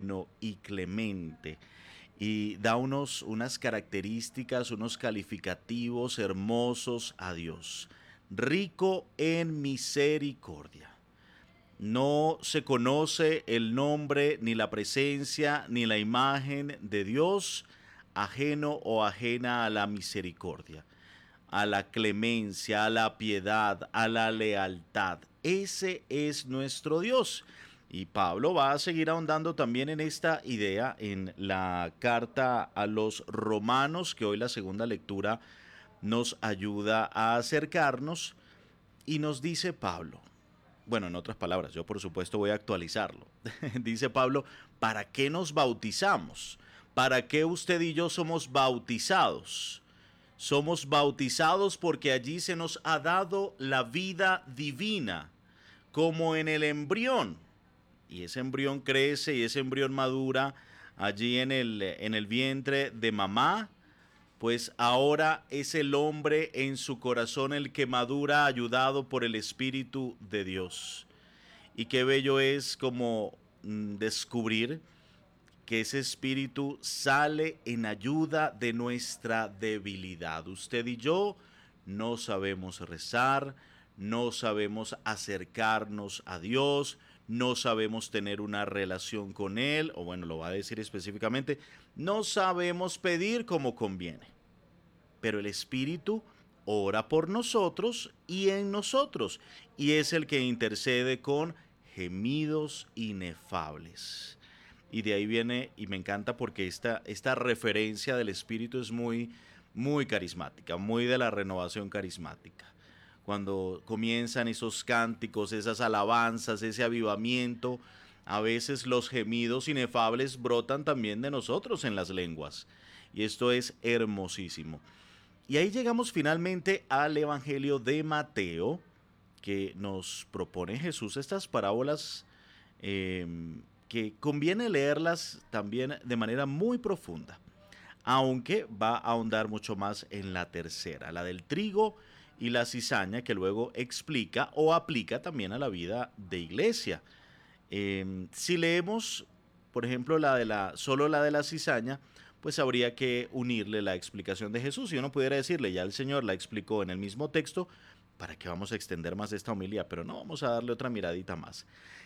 bueno y clemente. Y da unas características, unos calificativos hermosos a Dios. Rico en misericordia. No se conoce el nombre, ni la presencia, ni la imagen de Dios ajeno o ajena a la misericordia, a la clemencia, a la piedad, a la lealtad. Ese es nuestro Dios. Y Pablo va a seguir ahondando también en esta idea en la carta a los romanos, que hoy la segunda lectura nos ayuda a acercarnos, y nos dice Pablo, bueno, en otras palabras, yo por supuesto voy a actualizarlo. Dice Pablo, ¿para qué nos bautizamos? ¿Para qué usted y yo somos bautizados? Somos bautizados porque allí se nos ha dado la vida divina, como en el embrión. Y ese embrión crece y ese embrión madura allí en el vientre de mamá. Pues ahora es el hombre en su corazón el que madura ayudado por el Espíritu de Dios. Y qué bello es como descubrir que ese espíritu sale en ayuda de nuestra debilidad. Usted y yo no sabemos rezar, no sabemos acercarnos a Dios, no sabemos tener una relación con Él, o bueno, lo va a decir específicamente, no sabemos pedir como conviene. Pero el Espíritu ora por nosotros y en nosotros, y es el que intercede con gemidos inefables. Y de ahí viene, y me encanta porque esta referencia del Espíritu es muy carismática, muy de la renovación carismática. Cuando comienzan esos cánticos, esas alabanzas, ese avivamiento, a veces los gemidos inefables brotan también de nosotros en las lenguas. Y esto es hermosísimo. Y ahí llegamos finalmente al Evangelio de Mateo, que nos propone Jesús estas parábolas que conviene leerlas también de manera muy profunda, aunque va a ahondar mucho más en la tercera, la del trigo y la cizaña, que luego explica o aplica también a la vida de iglesia. Si leemos, por ejemplo, solo la de la cizaña, pues habría que unirle la explicación de Jesús. Y uno pudiera decirle, ya el Señor la explicó en el mismo texto, ¿para qué vamos a extender más esta homilía? Pero no, vamos a darle otra miradita más.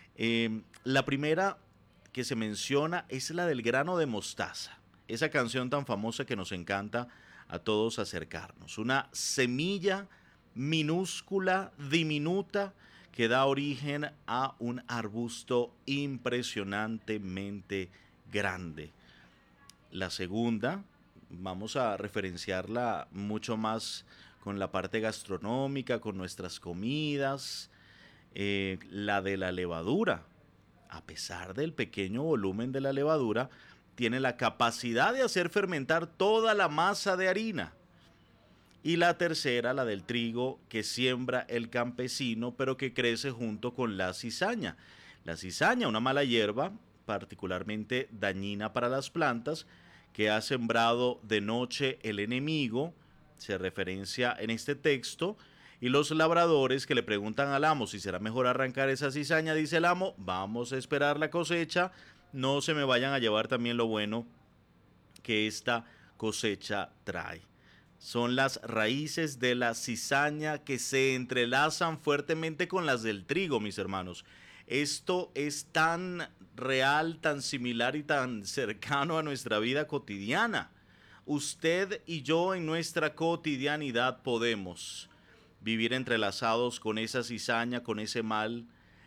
La primera que se menciona es la del grano de mostaza, esa canción tan famosa que nos encanta a todos acercarnos. Una semilla minúscula, diminuta, que da origen a un arbusto impresionantemente grande. La segunda, vamos a referenciarla mucho más con la parte gastronómica, con nuestras comidas, la de la levadura. A pesar del pequeño volumen de la levadura, tiene la capacidad de hacer fermentar toda la masa de harina. Y la tercera, la del trigo, que siembra el campesino, pero que crece junto con la cizaña. La cizaña, una mala hierba, particularmente dañina para las plantas, que ha sembrado de noche el enemigo, se referencia en este texto, y los labradores que le preguntan al amo si será mejor arrancar esa cizaña, dice el amo, vamos a esperar la cosecha, no se me vayan a llevar también lo bueno que esta cosecha trae. Son las raíces de la cizaña que se entrelazan fuertemente con las del trigo, mis hermanos. Esto es tan real, tan similar y tan cercano a nuestra vida cotidiana. Usted y yo en nuestra cotidianidad podemos vivir entrelazados con esa cizaña, con ese mal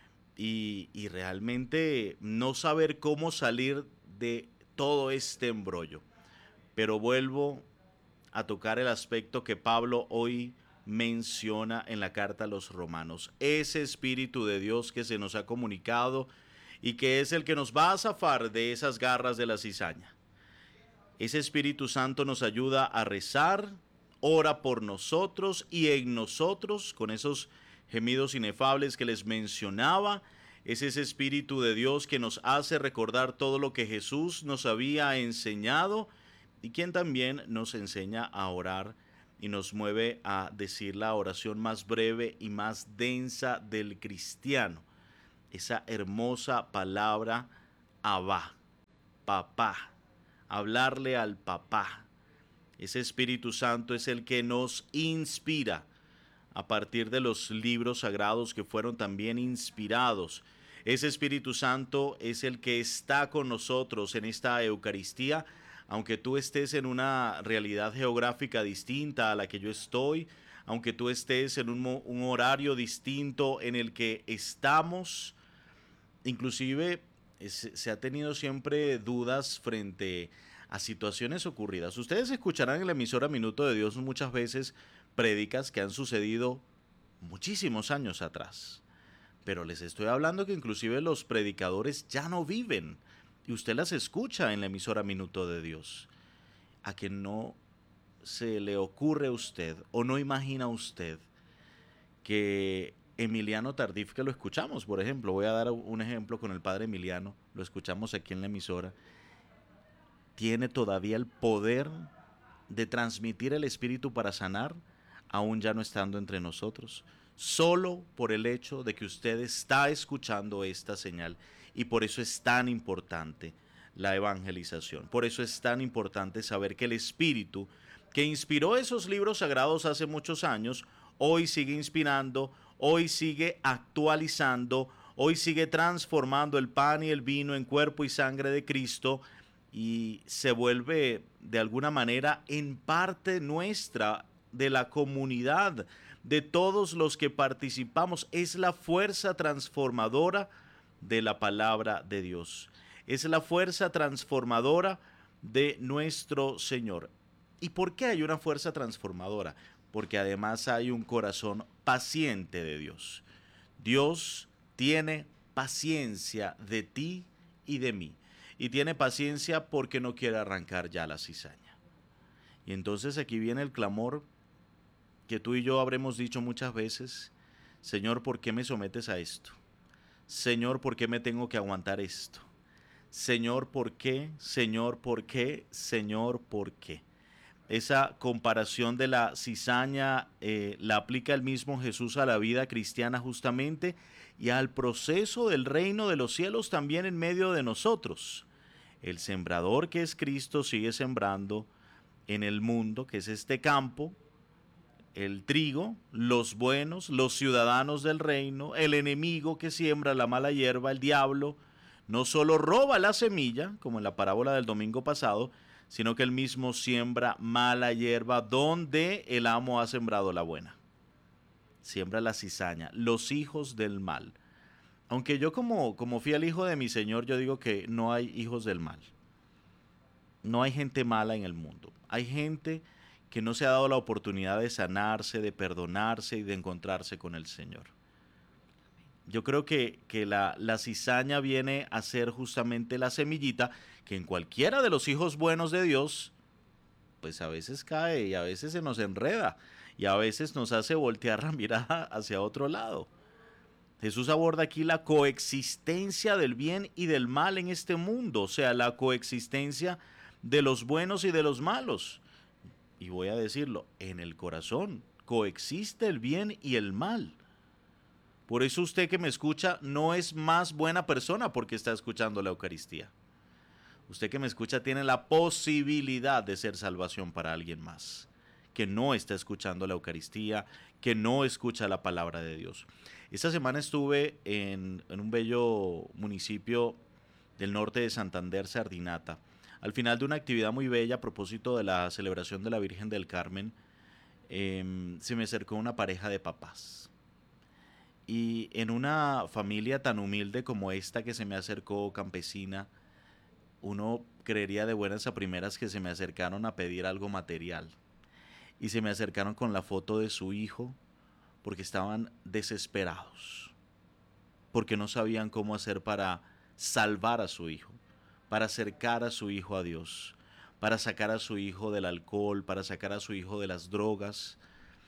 y realmente no saber cómo salir de todo este embrollo. Pero vuelvo a tocar el aspecto que Pablo hoy menciona en la carta a los romanos. Ese Espíritu de Dios que se nos ha comunicado y que es el que nos va a zafar de esas garras de la cizaña. Ese Espíritu Santo nos ayuda a rezar, ora por nosotros y en nosotros con esos gemidos inefables que les mencionaba. Es ese Espíritu de Dios que nos hace recordar todo lo que Jesús nos había enseñado y quien también nos enseña a orar y nos mueve a decir la oración más breve y más densa del cristiano. Esa hermosa palabra Abba. papá, hablarle al papá. Ese Espíritu Santo es el que nos inspira a partir de los libros sagrados que fueron también inspirados. Ese Espíritu Santo es el que está con nosotros en esta Eucaristía, aunque tú estés en una realidad geográfica distinta a la que yo estoy, aunque tú estés en un horario distinto en el que estamos. Inclusive se ha tenido siempre dudas frente a situaciones ocurridas. Ustedes escucharán en la emisora Minuto de Dios muchas veces prédicas que han sucedido muchísimos años atrás. Pero les estoy hablando que inclusive los predicadores ya no viven y usted las escucha en la emisora Minuto de Dios. A que no se le ocurre a usted o no imagina usted que Emiliano Tardif, que lo escuchamos, por ejemplo, voy a dar un ejemplo con el padre Emiliano, lo escuchamos aquí en la emisora, tiene todavía el poder de transmitir el Espíritu para sanar, aún ya no estando entre nosotros, solo por el hecho de que usted está escuchando esta señal. Y por eso es tan importante la evangelización, por eso es tan importante saber que el Espíritu que inspiró esos libros sagrados hace muchos años, hoy sigue inspirando, hoy sigue actualizando, hoy sigue transformando el pan y el vino en cuerpo y sangre de Cristo, y se vuelve de alguna manera en parte nuestra, de la comunidad, de todos los que participamos. Es la fuerza transformadora de la palabra de Dios. Es la fuerza transformadora de nuestro Señor. ¿Y por qué hay una fuerza transformadora? Porque además hay un corazón paciente de Dios. Dios tiene paciencia de ti y de mí. Y tiene paciencia porque no quiere arrancar ya la cizaña. Y entonces aquí viene el clamor que tú y yo habremos dicho muchas veces: Señor, ¿por qué me sometes a esto? Señor, ¿por qué me tengo que aguantar esto? Señor, ¿por qué? Señor, ¿por qué? Señor, ¿por qué? Esa comparación de la cizaña la aplica el mismo Jesús a la vida cristiana justamente, y al proceso del reino de los cielos también en medio de nosotros. El sembrador, que es Cristo, sigue sembrando en el mundo, que es este campo, el trigo, los buenos, los ciudadanos del reino. El enemigo, que siembra la mala hierba, el diablo, no solo roba la semilla, como en la parábola del domingo pasado, sino que él mismo siembra mala hierba donde el amo ha sembrado la buena. Siembra la cizaña, los hijos del mal. Aunque yo como fiel hijo de mi Señor, yo digo que no hay hijos del mal. No hay gente mala en el mundo. Hay gente que no se ha dado la oportunidad de sanarse, de perdonarse y de encontrarse con el Señor. Yo creo que la cizaña viene a ser justamente la semillita que en cualquiera de los hijos buenos de Dios, pues a veces cae y a veces se nos enreda y a veces nos hace voltear la mirada hacia otro lado. Jesús aborda aquí la coexistencia del bien y del mal en este mundo, o sea, la coexistencia de los buenos y de los malos. Y voy a decirlo, en el corazón coexiste el bien y el mal. Por eso usted que me escucha no es más buena persona porque está escuchando la Eucaristía. Usted que me escucha tiene la posibilidad de ser salvación para alguien más, que no está escuchando la Eucaristía, que no escucha la palabra de Dios. Esta semana estuve en un bello municipio del norte de Santander, Sardinata. Al final de una actividad muy bella a propósito de la celebración de la Virgen del Carmen, se me acercó una pareja de papás. Y en una familia tan humilde como esta que se me acercó, campesina, uno creería de buenas a primeras que se me acercaron a pedir algo material. Y se me acercaron con la foto de su hijo porque estaban desesperados, porque no sabían cómo hacer para salvar a su hijo, para acercar a su hijo a Dios, para sacar a su hijo del alcohol, para sacar a su hijo de las drogas.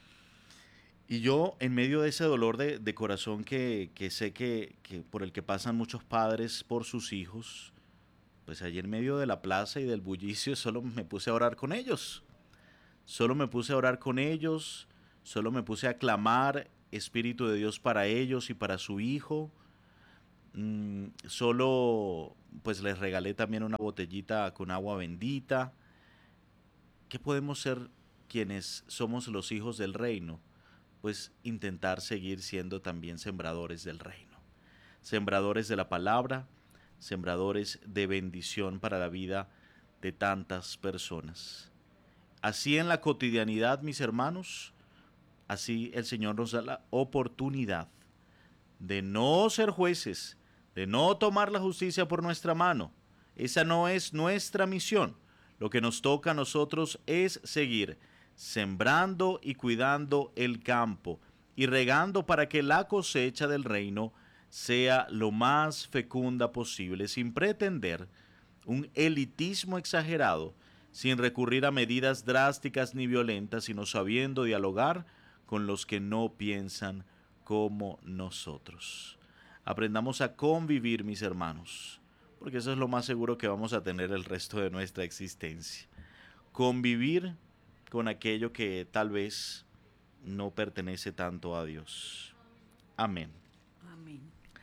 Y yo, en medio de ese dolor de corazón que sé que por el que pasan muchos padres por sus hijos, pues allí en medio de la plaza y del bullicio solo me puse a orar con ellos. Solo me puse a orar con ellos, solo me puse a clamar Espíritu de Dios para ellos y para su hijo. Solo pues les regalé también una botellita con agua bendita. ¿Qué podemos ser quienes somos los hijos del reino? Pues intentar seguir siendo también sembradores del reino, sembradores de la palabra, sembradores de bendición para la vida de tantas personas. Así en la cotidianidad, mis hermanos, así el Señor nos da la oportunidad de no ser jueces, de no tomar la justicia por nuestra mano. Esa no es nuestra misión. Lo que nos toca a nosotros es seguir sembrando y cuidando el campo y regando para que la cosecha del reino sea lo más fecunda posible, sin pretender un elitismo exagerado, sin recurrir a medidas drásticas ni violentas, sino sabiendo dialogar con los que no piensan como nosotros. Aprendamos a convivir, mis hermanos, porque eso es lo más seguro que vamos a tener el resto de nuestra existencia. Convivir con aquello que tal vez no pertenece tanto a Dios. Amén. Amén.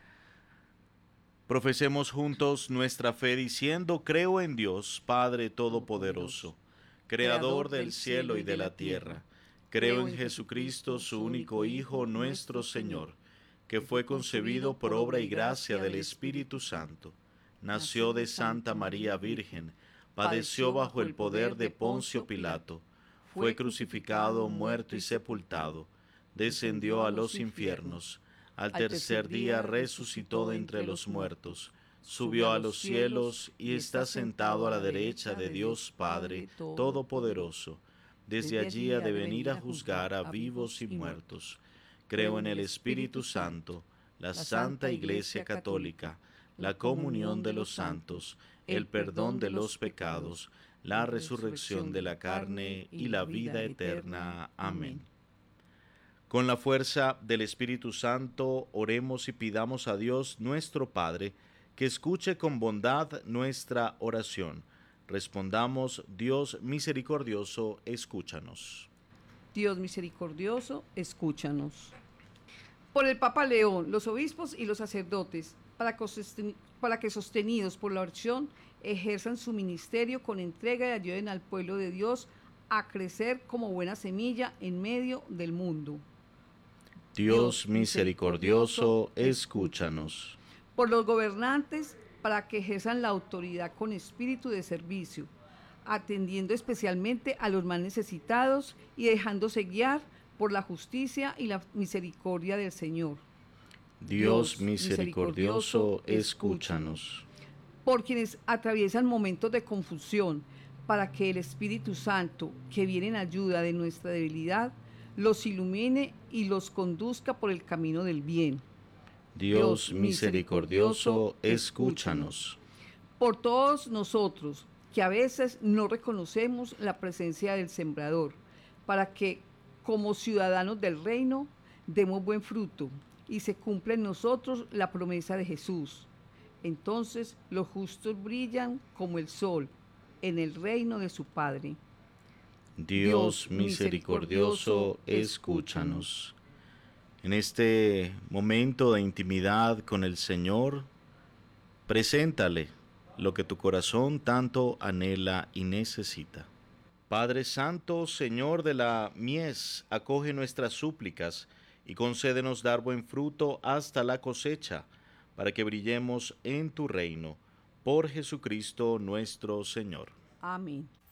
Profesemos juntos nuestra fe diciendo: creo en Dios, Padre Todopoderoso, Creador del cielo y de la tierra. Creo en Jesucristo, su único Hijo, nuestro Señor, que fue concebido por obra y gracia del Espíritu Santo. Nació de Santa María Virgen, padeció bajo el poder de Poncio Pilato, fue crucificado, muerto y sepultado, descendió a los infiernos, al tercer día resucitó de entre los muertos, subió a los cielos y está sentado a la derecha de Dios Padre Todopoderoso. Desde allí ha de venir a juzgar a vivos y muertos. Creo en el Espíritu Santo, la Santa Iglesia Católica, la comunión de los santos, el perdón de los pecados, la resurrección de la carne y la vida eterna. Amén. Con la fuerza del Espíritu Santo, oremos y pidamos a Dios nuestro Padre, que escuche con bondad nuestra oración. Respondamos: Dios misericordioso, escúchanos. Dios misericordioso, escúchanos. Por el Papa León, los obispos y los sacerdotes, para que sostenidos por la oración ejerzan su ministerio con entrega y ayuden al pueblo de Dios a crecer como buena semilla en medio del mundo. Dios misericordioso, escúchanos. Por los gobernantes, para que ejerzan la autoridad con espíritu de servicio, atendiendo especialmente a los más necesitados y dejándose guiar por la justicia y la misericordia del Señor. Dios misericordioso, escúchanos. Por quienes atraviesan momentos de confusión, para que el Espíritu Santo, que viene en ayuda de nuestra debilidad, los ilumine y los conduzca por el camino del bien. Dios misericordioso, escúchanos. Por todos nosotros, que a veces no reconocemos la presencia del Sembrador, para que, como ciudadanos del reino, demos buen fruto y se cumpla en nosotros la promesa de Jesús. Entonces los justos brillan como el sol en el reino de su Padre. Dios misericordioso, escúchanos. En este momento de intimidad con el Señor, preséntale lo que tu corazón tanto anhela y necesita. Padre Santo, Señor de la mies, acoge nuestras súplicas y concédenos dar buen fruto hasta la cosecha, para que brillemos en tu reino. Por Jesucristo nuestro Señor. Amén.